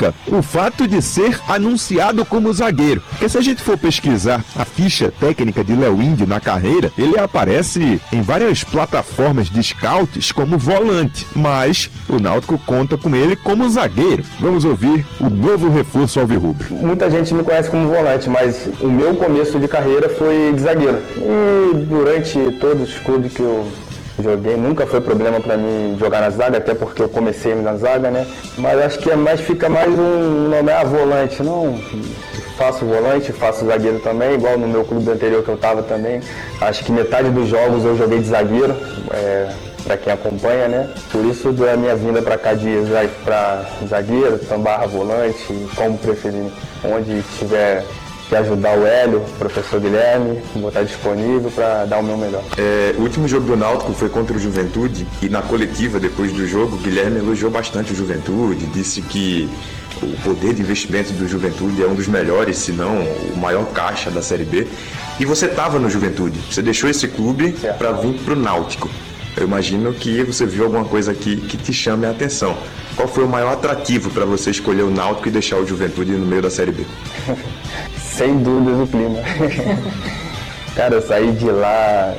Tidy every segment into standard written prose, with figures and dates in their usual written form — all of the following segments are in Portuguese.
destaca o fato de ser anunciado como zagueiro. Porque se a gente for pesquisar a ficha técnica de Léo Índio na carreira, ele aparece em várias plataformas de scouts como volante, mas o Náutico conta com ele como zagueiro. Vamos ouvir o novo reforço alvirrubro. Muita gente me conhece como volante, mas o meu começo de carreira foi de zagueiro. E durante todos os clubes que eu joguei, nunca foi problema para mim jogar na zaga, até porque eu comecei na zaga, né? Mas acho que fica mais um nome, volante. Não, faço volante, faço zagueiro também, igual no meu clube anterior que eu estava também. Acho que metade dos jogos eu joguei de zagueiro, para quem acompanha, né? Por isso a minha vinda para cá para zagueiro, barra volante, como preferir, onde tiver que ajudar o Hélio, o professor Guilherme, vou estar disponível para dar o meu melhor. O último jogo do Náutico foi contra o Juventude e na coletiva depois do jogo, o Guilherme elogiou bastante o Juventude, disse que o poder de investimento do Juventude é um dos melhores, se não o maior caixa da Série B. E você estava no Juventude, você deixou esse clube para vir para o Náutico. Eu imagino que você viu alguma coisa aqui que te chame a atenção. Qual foi o maior atrativo para você escolher o Náutico e deixar o Juventude no meio da Série B? Sem dúvidas o clima. Cara, eu saí de lá,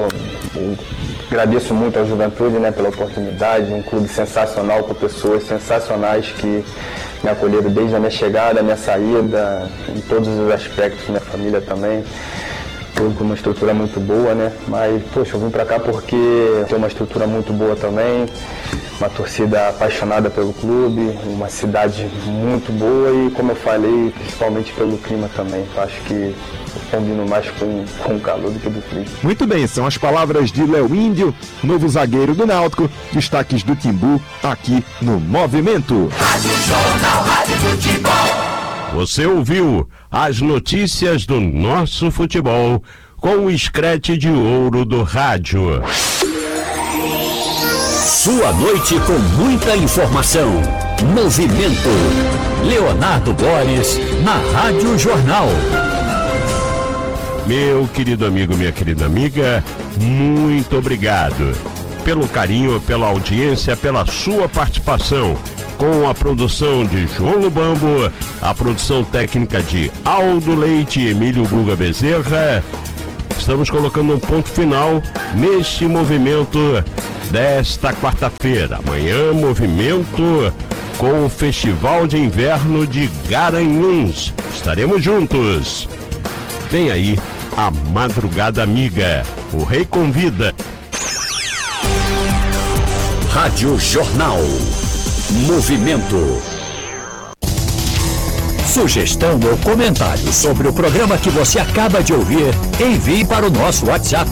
agradeço muito ao Juventude, né, pela oportunidade, um clube sensacional, com pessoas sensacionais que me acolheram desde a minha chegada, a minha saída, em todos os aspectos, minha família também. Com uma estrutura muito boa, né? Mas, eu vim pra cá porque tem uma estrutura muito boa também, uma torcida apaixonada pelo clube, uma cidade muito boa e, como eu falei, principalmente pelo clima também. Eu acho que eu combino mais com o calor do que do frio. Muito bem, são as palavras de Léo Índio, novo zagueiro do Náutico, destaques do Timbu, aqui no Movimento. Rádio Jornal, Rádio Futebol. Você ouviu as notícias do nosso futebol com o escrete de ouro do rádio. Sua noite com muita informação. Movimento. Leonardo Borges, na Rádio Jornal. Meu querido amigo, minha querida amiga, muito obrigado pelo carinho, pela audiência, pela sua participação. Com a produção de João Lubambo, a produção técnica de Aldo Leite e Emílio Guga Bezerra, estamos colocando um ponto final neste movimento desta quarta-feira. Amanhã, movimento com o Festival de Inverno de Garanhuns. Estaremos juntos. Vem aí a Madrugada Amiga. O Rei convida. Rádio Jornal. Movimento. Sugestão ou comentário sobre o programa que você acaba de ouvir, envie para o nosso WhatsApp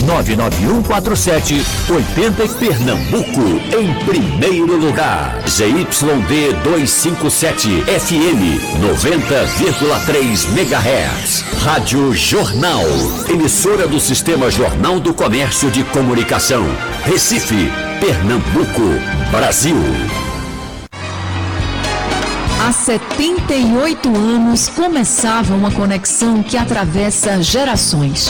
99147-80 Pernambuco, em primeiro lugar. ZYD 257 FM 90,3 MHz. Rádio Jornal, emissora do Sistema Jornal do Comércio de Comunicação. Recife, Pernambuco, Brasil. Há 78 anos começava uma conexão que atravessa gerações.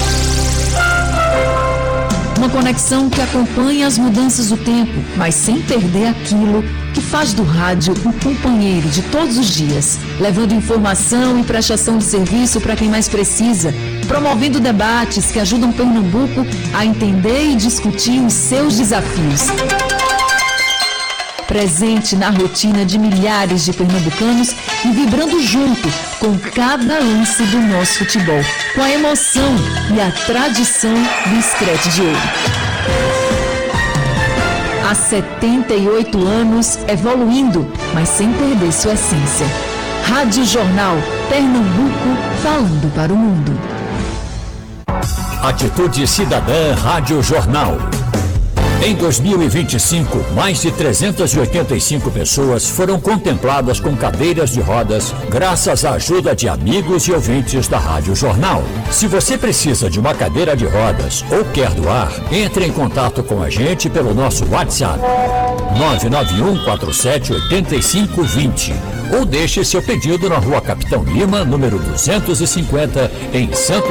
Uma conexão que acompanha as mudanças do tempo, mas sem perder aquilo que faz do rádio um companheiro de todos os dias, levando informação e prestação de serviço para quem mais precisa, promovendo debates que ajudam Pernambuco a entender e discutir os seus desafios. Presente na rotina de milhares de pernambucanos e vibrando junto com cada lance do nosso futebol, com a emoção e a tradição do escrete de ouro. Há 78 anos evoluindo, mas sem perder sua essência. Rádio Jornal, Pernambuco, falando para o mundo. Atitude Cidadã Rádio Jornal. Em 2025, mais de 385 pessoas foram contempladas com cadeiras de rodas, graças à ajuda de amigos e ouvintes da Rádio Jornal. Se você precisa de uma cadeira de rodas ou quer doar, entre em contato com a gente pelo nosso WhatsApp 991478520 ou deixe seu pedido na Rua Capitão Lima, número 250, em Santo